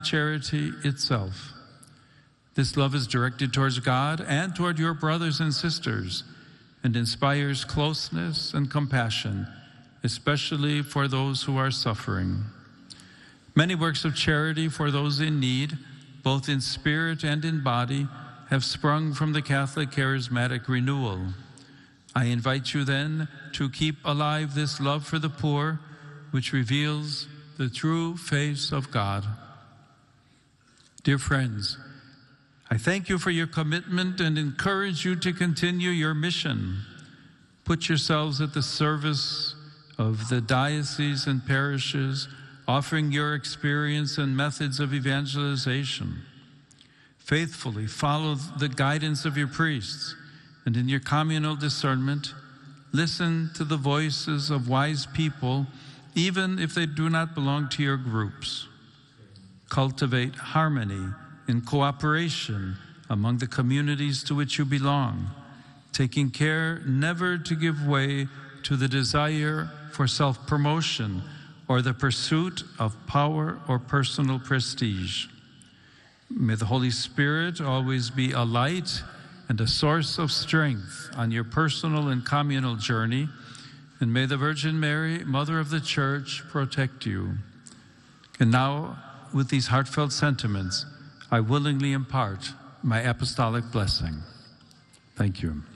charity itself. This love is directed towards God and toward your brothers and sisters, and inspires closeness and compassion, especially for those who are suffering. Many works of charity for those in need, both in spirit and in body, have sprung from the Catholic Charismatic Renewal. I invite you then to keep alive this love for the poor, which reveals the true face of God. Dear friends, I thank you for your commitment and encourage you to continue your mission. Put yourselves at the service of the dioceses and parishes, offering your experience and methods of evangelization. Faithfully follow the guidance of your priests, and in your communal discernment, listen to the voices of wise people, even if they do not belong to your groups. Cultivate harmony and cooperation among the communities to which you belong, taking care never to give way to the desire for self-promotion or the pursuit of power or personal prestige. May the Holy Spirit always be a light and a source of strength on your personal and communal journey, and may the Virgin Mary, Mother of the Church, protect you. And now, with these heartfelt sentiments, I willingly impart my apostolic blessing. Thank you.